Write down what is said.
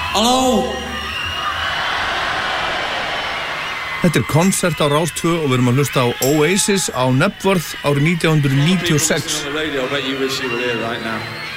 Halló! Þetta konsert á Rás 2 og við erum að hlusta á Oasis á Knebworth árið 1996.